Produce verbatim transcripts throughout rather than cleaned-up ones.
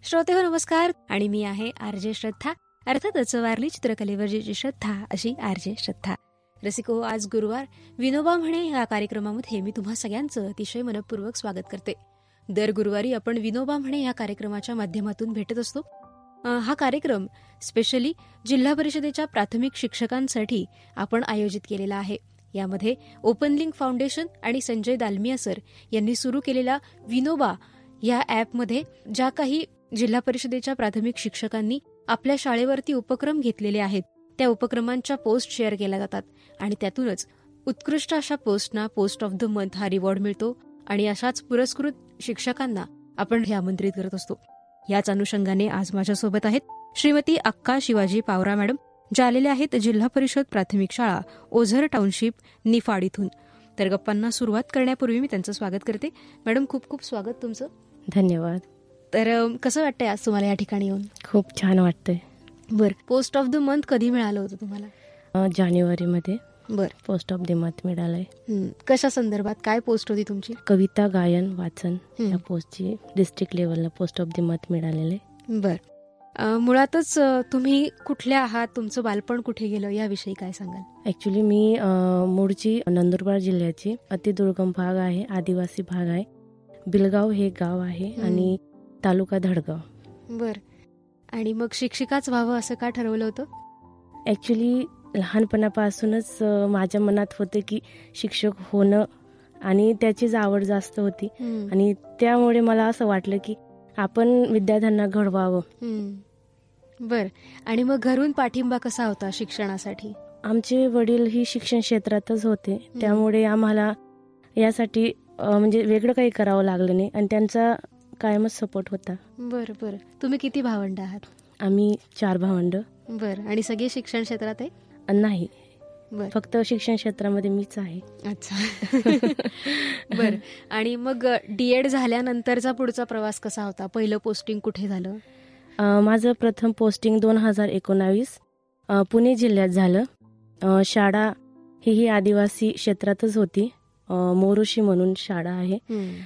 श्रोते हो नमस्कार, आणि मी आहे आरजे श्रद्धा, अर्थातच वारली चित्रकलेवर जी श्रद्धा अशी आरजे श्रद्धा. रसिको, आज गुरुवार विनोबा म्हणे या कार्यक्रमामध्ये मी तुम्हा सगळ्यांचं अतिशय मनपूर्वक स्वागत करते. दर गुरुवारी आपण विनोबा म्हणे या कार्यक्रमाच्या माध्यमातून भेटत असतो. हा कार्यक्रम स्पेशली जिल्हा परिषदेच्या प्राथमिक शिक्षकांसाठी आपण आयोजित केलेला आहे. यामध्ये ओपन लिंक फाउंडेशन आणि संजय दालमिया सर यांनी सुरू केलेल्या विनोबा या ॲपमध्ये ज्या काही जिल्हा परिषदेच्या प्राथमिक शिक्षकांनी आपल्या शाळेवरती उपक्रम घेतलेले आहेत, त्या उपक्रमांच्या पोस्ट शेअर केल्या जातात आणि त्यातूनच उत्कृष्ट अशा पोस्टना पोस्ट ऑफ द मंथ हा रिवॉर्ड मिळतो आणि अशाच पुरस्कृत शिक्षकांना आपण हे आमंत्रित करत असतो. याच अनुषंगाने आज माझ्यासोबत आहेत श्रीमती अक्का शिवाजी पावरा मॅडम, ज्या आलेल्या आहेत जिल्हा परिषद प्राथमिक शाळा ओझर टाउनशिप निफाड इथून. तर गप्पांना सुरुवात करण्यापूर्वी मी त्यांचं स्वागत करते. मॅडम, खूप खूप स्वागत तुमचं. धन्यवाद. तर कसं वाटतंय आज तुम्हाला या ठिकाणी येऊन? खूप छान वाटतंय. बर, पोस्ट ऑफ द मंथ कधी मिळालं होतं तुम्हाला? जानेवारीमध्ये बर, पोस्ट ऑफ द मंथ मिळालंय. कशा संदर्भात, काय पोस्ट होती तुमची? कविता गायन वाचन या पोस्टची डिस्ट्रिक्ट लेवलला पोस्ट ऑफ द मंथ मिळालेलं आहे. बर, मुळातच तुम्ही कुठल्या आहात, तुमचं बालपण कुठे गेलं याविषयी काय सांगाल? ऍक्च्युली मी मूळची नंदुरबार जिल्ह्याची अतिदुर्गम भाग आहे, आदिवासी भाग आहे. बिलगाव हे गाव आहे आणि तालुका धडगाव. बर, आणि मग शिक्षिकाच व्हावं असं का ठरवलं होतं? ऍक्च्युली लहानपणापासूनच माझ्या मनात होते की शिक्षक होणं, आणि त्याचीच आवड जास्त होती आणि त्यामुळे मला असं वाटलं की आपण विद्यार्थ्यांना घडवावं. बर, आणि मग घरून पाठिंबा कसा होता शिक्षणासाठी? आमचे वडील ही शिक्षण क्षेत्रातच होते, त्यामुळे आम्हाला यासाठी म्हणजे वेगळं काही करावं लागलं नाही आणि त्यांचा कायमच सपोर्ट होता. बर बर, तुम्ही किती भावंड आहात? आम्ही चार भावंड. बर, आणि सगळे शिक्षण क्षेत्रात आहे? नाही, फक्त शिक्षण क्षेत्रामध्ये मीच आहे. अच्छा. बर, आणि मग डीएड झाल्यानंतरचा पुढचा प्रवास कसा होता? पहिलं पोस्टिंग कुठे झालं? माझं प्रथम पोस्टिंग दोन हजार एकोणावीस पुणे जिल्ह्यात झालं. शाळा ही ही आदिवासी क्षेत्रातच होती. मोरुशी म्हणून शाळा आहे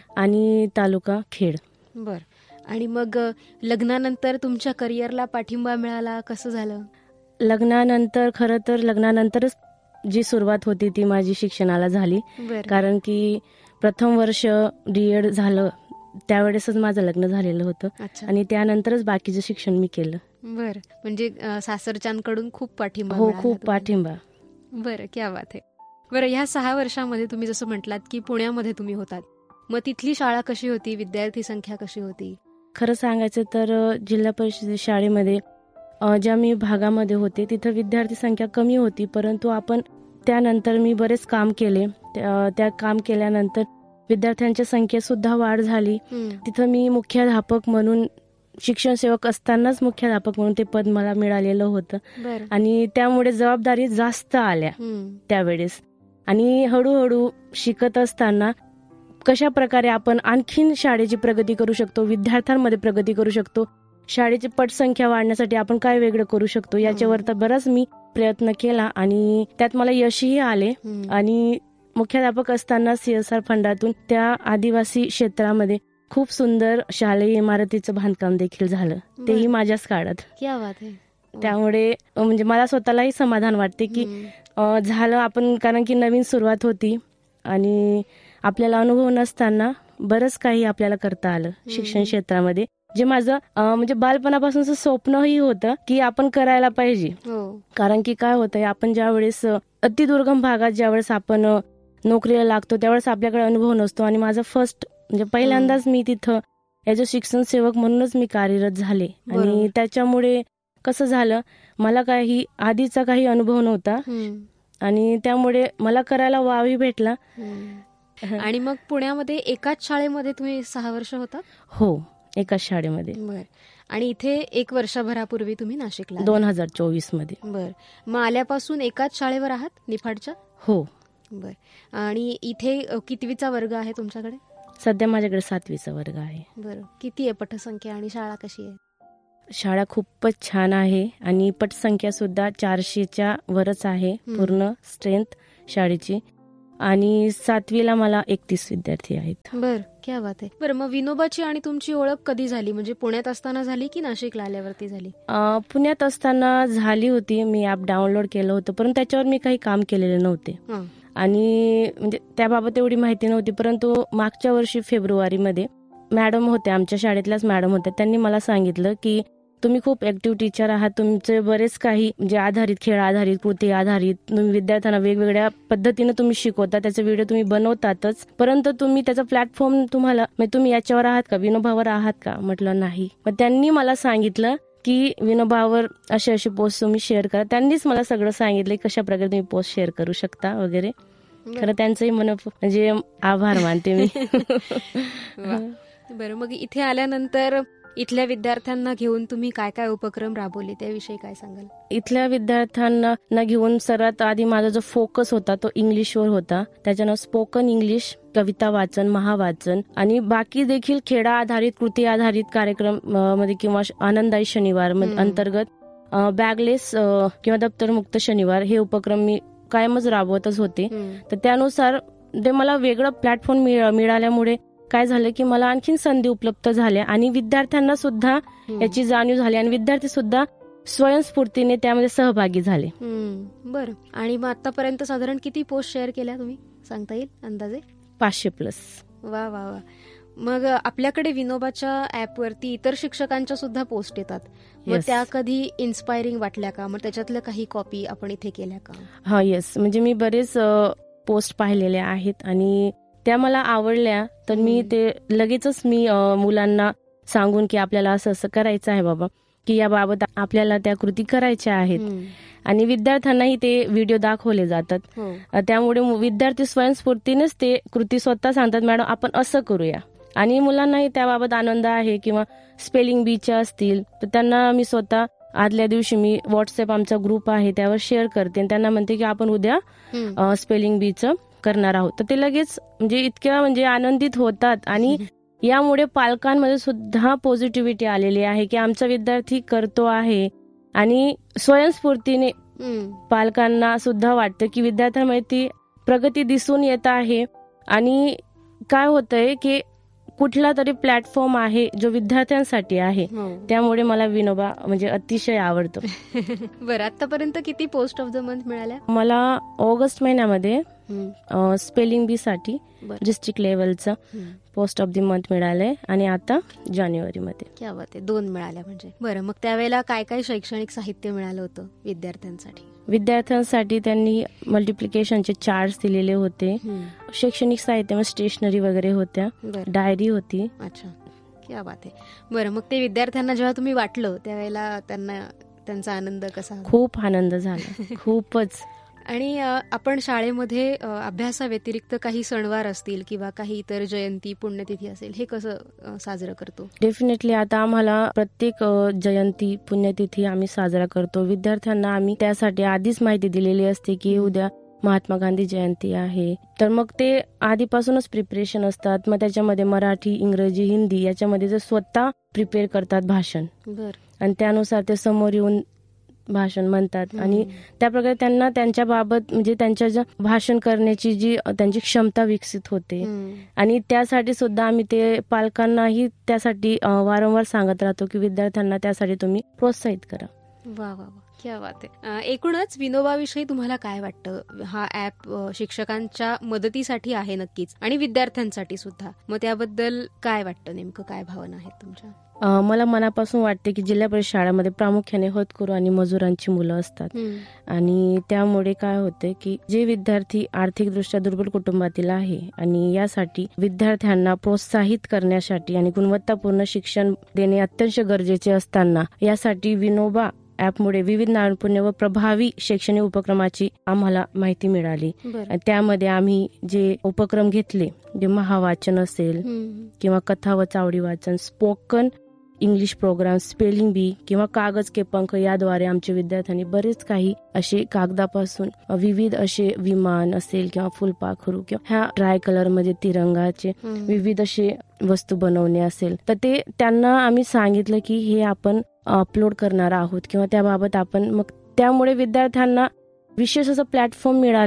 आणि तालुका खेड. बर, आणि मग लग्नानंतर तुमच्या करिअरला पाठिंबा मिळाला, कसं झालं? लग्नानंतर खरं तर लग्नानंतरच जी सुरुवात होती ती माझी शिक्षणाला झाली. कारण की प्रथम वर्ष डीएड झालं त्यावेळेसच माझं लग्न झालेलं होतं आणि त्यानंतरच बाकीचं शिक्षण मी केलं. बर, म्हणजे सासरच्यांकडून खूप पाठिंबा? हो, खूप पाठिंबा. बरं, क्या बात आहे. बरं, ह्या सहा वर्षामध्ये तुम्ही जसं म्हटलात की पुण्यामध्ये तुम्ही होतात, मग तिथली शाळा कशी होती? विद्यार्थी संख्या कशी होती? खरं सांगायचं तर जिल्हा परिषद शाळेमध्ये ज्या मी भागामध्ये होते तिथं विद्यार्थी संख्या कमी होती, परंतु आपण त्यानंतर मी बरेच काम केले. त्या काम केल्यानंतर विद्यार्थ्यांच्या संख्येत सुद्धा वाढ झाली. तिथं मी मुख्याध्यापक म्हणून, शिक्षण सेवक असतानाच मुख्याध्यापक म्हणून ते पद मला मिळालेलं होतं आणि त्यामुळे जबाबदारी जास्त आल्या त्यावेळेस. आणि हळूहळू शिकत असताना कशा प्रकारे आपण आणखीन शाळेची प्रगती करू शकतो, विद्यार्थ्यांमध्ये प्रगती करू शकतो, शाळेची पटसंख्या वाढण्यासाठी आपण काय वेगळं करू शकतो, याच्यावर तर बराच मी प्रयत्न केला आणि त्यात मला यशही आले. आणि मुख्याध्यापक असताना सीएसआर फंडातून त्या आदिवासी क्षेत्रामध्ये खूप सुंदर शालेय इमारतीचं बांधकाम देखील झालं, तेही माझ्याच काळात. क्या बात आहे. त्यामुळे म्हणजे मला स्वतःलाही समाधान वाटते की झालं आपण, कारण की नवीन सुरुवात होती आणि आपल्याला अनुभव नसताना बरंच काही आपल्याला करता आलं शिक्षण क्षेत्रामध्ये, जे माझं म्हणजे बालपणापासूनच स्वप्नही होतं की आपण करायला पाहिजे. कारण की काय होतंय, आपण ज्या वेळेस अतिदुर्गम भागात ज्यावेळेस आपण नोकरीला लागतो त्यावेळेस आपल्याकडे अनुभव नसतो आणि माझं फर्स्ट म्हणजे पहिल्यांदाच मी तिथं ॲज अ शिक्षण सेवक म्हणूनच मी कार्यरत झाले. आणि त्याच्यामुळे कसं झालं, मला काही आधीचा काही अनुभव नव्हता आणि त्यामुळे मला करायला वावही भेटला. आणि मग पुण्यामध्ये एकाच शाळेमध्ये तुम्ही सहा वर्ष होता? हो, एकाच शाळेमध्ये. बर, आणि इथे एक वर्षभरापूर्वी तुम्ही नाशिकला? दोन हजार चोवीस मध्ये. बर, मग आल्यापासून एकाच शाळेवर आहात निफाडच्या? हो. बर, आणि इथे कितवीचा वर्ग आहे तुमच्याकडे? सध्या माझ्याकडे सातवीचा वर्ग आहे. बरं, किती आहे पटसंख्या आणि शाळा कशी आहे? शाळा खूपच छान आहे आणि पटसंख्या सुद्धा चारशेच्या वरच आहे पूर्ण स्ट्रेंथ शाळेची. आणि सातवीला मला एकतीस विद्यार्थी आहेत. बर, क्या बात आहे. बरं, मग विनोबाची आणि तुमची ओळख कधी झाली? म्हणजे पुण्यात असताना झाली की नाशिकला आल्यावरती झाली? अ, पुण्यात असताना झाली होती. मी ॲप डाउनलोड केलं होतं, परंतु त्याच्यावर मी काही काम केलेले नव्हते हं. आणि म्हणजे त्याबाबत एवढी माहिती नव्हती. परंतु मागच्या वर्षी फेब्रुवारीमध्ये मॅडम होत्या, आमच्या शाळेतल्याच मॅडम होत्या, त्यांनी मला सांगितलं की तुम्ही खूप ऍक्टिव्ह टीचर आहात, तुमचे बरेच काही म्हणजे आधारित खेळ आधारित कृती आधारित तुम्ही विद्यार्थ्यांना वेगवेगळ्या पद्धतीने तुम्ही शिकवता, त्याचे व्हिडिओ तुम्ही बनवतातच, परंतु तुम्ही त्याचा प्लॅटफॉर्म तुम्हाला म्हणजे तुम्ही याच्यावर आहात का, विनोबावर आहात का? म्हटलं नाही. मग त्यांनी मला सांगितलं की विनोबावर असे असे पोस्ट तुम्ही शेअर करा. त्यांनीच मला सगळं सांगितलं कशा प्रकारे तुम्ही पोस्ट शेअर करू शकता वगैरे. खरं त्यांचंही मन म्हणजे आभार मानते मी. वा. बरं, मग इथे आल्यानंतर इथल्या विद्यार्थ्यांना घेऊन तुम्ही काय काय उपक्रम राबवले त्याविषयी काय सांगाल? इथल्या विद्यार्थ्यांना घेऊन सर्वात आधी माझा जो फोकस होता तो इंग्लिशवर होता. त्याच्यानं स्पोकन इंग्लिश, कविता वाचन, महावाचन आणि बाकी देखील खेळा आधारित कृती आधारित कार्यक्रम मध्ये किंवा आनंदाई शनिवार अंतर्गत बॅगलेस किंवा दप्तरमुक्त शनिवार हे उपक्रम मी कायमच राबवतच होते. तर त्यानुसार ते मला वेगळं प्लॅटफॉर्म मिळाल्यामुळे काय झालं की मला आणखीन संधी उपलब्ध झाल्या आणि विद्यार्थ्यांना सुद्धा याची जाणीव झाली आणि विद्यार्थी सुद्धा स्वयंस्फूर्तीने त्यामध्ये सहभागी झाले. बरं, आणि मग आतापर्यंत साधारण किती पोस्ट शेअर केल्या तुम्ही सांगता येईल अंदाजे? पाचशे प्लस. वा वा वा. मग आपल्याकडे विनोबाच्या ऍपवरती इतर शिक्षकांच्या सुद्धा पोस्ट येतात, मग त्या कधी इन्स्पायरिंग वाटल्या का? मग त्याच्यातल्या काही कॉपी आपण इथे केल्या का? हा, येस. म्हणजे मी बरेच पोस्ट पाहिलेल्या आहेत आणि त्या मला आवडल्या, तर मी ते लगेचच मी मुलांना सांगून की आपल्याला असं असं करायचं आहे बाबा, की याबाबत आपल्याला त्या कृती करायच्या आहेत आणि विद्यार्थ्यांनाही ते व्हिडिओ दाखवले जातात. त्यामुळे विद्यार्थी स्वयंस्फूर्तीनेच ते कृती स्वतः सांगतात, मॅडम आपण असं करूया, आणि मुलांनाही त्याबाबत आनंद आहे. किंवा स्पेलिंग बीच्या असतील तर त्यांना मी स्वतः आदल्या दिवशी मी व्हॉट्सअप आमचा ग्रुप आहे त्यावर शेअर करते आणि त्यांना म्हणते की आपण उद्या स्पेलिंग बीचं करणार आहोत. तर ते लगेच म्हणजे इतक्या म्हणजे आनंदित होतात आणि यामुळे पालकांमध्ये सुद्धा पॉझिटिव्हिटी आलेली आहे की आमचा विद्यार्थी करतो आहे आणि स्वयंस्फूर्तीने पालकांना सुद्धा वाटतं की विद्यार्थ्यांमध्ये ती प्रगती दिसून येत आहे. आणि काय होतंय की कुठला तरी प्लॅटफॉर्म आहे जो विद्यार्थ्यांसाठी आहे, त्यामुळे मला विनोबा म्हणजे अतिशय आवडतो. बरं, आतापर्यंत किती पोस्ट ऑफ द मंथ मिळाल्या? मला ऑगस्ट महिन्यामध्ये स्पेलिंग बी साठी district लेवलचं post of the month मिळालंय आणि आता जानेवारीमध्ये. क्या बात आहे, दोन मिळाल्या म्हणजे. बरं, मग त्यावेळेला काय काय शैक्षणिक साहित्य मिळालं होतं विद्यार्थ्यांसाठी? विद्यार्थ्यांसाठी त्यांनी मल्टिप्लिकेशनचे चार्ट्स दिलेले होते, शैक्षणिक साहित्य स्टेशनरी वगैरे होत्या, डायरी होती. अच्छा, क्या बात आहे. बरं, मग ते विद्यार्थ्यांना जेव्हा तुम्ही वाटलं त्यावेळेला त्यांना त्यांचा आनंद कसा? खूप आनंद झाला, खूपच. आणि आपण शाळेमध्ये अभ्यासाव्यतिरिक्त काही सणवार असतील किंवा काही इतर जयंती पुण्यतिथी असेल, हे कसं साजरं करतो? डेफिनेटली आता आम्हाला प्रत्येक जयंती पुण्यतिथी आम्ही साजरा करतो. विद्यार्थ्यांना आम्ही त्यासाठी आधीच माहिती दिलेली असते की उद्या महात्मा गांधी जयंती आहे, तर मग ते आधीपासूनच प्रिपरेशन असतात. मग त्याच्यामध्ये मराठी, इंग्रजी, हिंदी याच्यामध्ये जे स्वतः प्रिपेअर करतात भाषण, आणि त्यानुसार ते समोर येऊन भाषण म्हणतात आणि त्याप्रकारे त्यांना त्यांच्या बाबत म्हणजे त्यांच्या ज्या भाषण करण्याची जी त्यांची क्षमता विकसित होते. आणि त्यासाठी सुद्धा आम्ही ते पालकांनाही त्यासाठी वारंवार सांगत राहतो की विद्यार्थ्यांना त्यासाठी तुम्ही प्रोत्साहित करा. वा वा वा, क्या बात आहे. एकूणच विनोबाविषयी तुम्हाला काय वाटतं? हा ऍप शिक्षकांच्या मदतीसाठी आहे नक्कीच आणि विद्यार्थ्यांसाठी सुद्धा, मग त्याबद्दल काय वाटतं? नेमकं काय भावना आहेत तुमच्या? मला मनापासून वाटते की जिल्हा परिषद शाळेमध्ये प्रामुख्याने होतकरू आणि मजुरांची मुलं असतात आणि त्यामुळे काय होते की जे विद्यार्थी आर्थिकदृष्ट्या दुर्बल कुटुंबातील आहे आणि यासाठी विद्यार्थ्यांना प्रोत्साहित करण्यासाठी आणि गुणवत्तापूर्ण शिक्षण देणे अत्यंत गरजेचे असताना यासाठी विनोबा ऍपमुळे विविध नाविन्यपूर्ण व प्रभावी शैक्षणिक उपक्रमाची आम्हाला माहिती मिळाली. त्यामध्ये आम्ही जे उपक्रम घेतले, जे महावाचन असेल किंवा कथा व चावडी वाचन, स्पोकन इंग्लिश प्रोग्राम, स्पेलिंग बी किंवा कागज के पंख, याद्वारे आमच्या विद्यार्थ्यांनी बरेच काही असे कागदापासून विविध असे विमान असेल किंवा फुलपाखरू किंवा ह्या ड्राय कलर मध्ये तिरंगाचे विविध असे वस्तू बनवणे असेल, तर ते त्यांना आम्ही सांगितलं की हे आपण अपलोड करणार आहोत किंवा त्याबाबत आपण, मग त्यामुळे विद्यार्थ्यांना विशेष असं प्लॅटफॉर्म मिळालं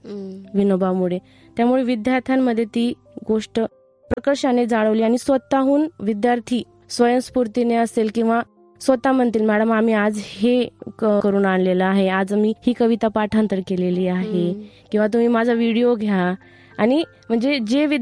हम्म. विनोबा मुळे. त्यामुळे विद्यार्थ्यांमध्ये ती गोष्ट प्रकर्षाने जाणवली आणि स्वतःहून विद्यार्थी स्वयंस्फूर्तीने असेल किंवा स्वतः म्हणतील मॅडम आम्ही आज हे क- करून आणलेलं आहे, आज मी ही कविता पाठांतर केलेली आहे हम्म. किंवा तुम्ही माझा व्हिडिओ घ्या. आणि म्हणजे जे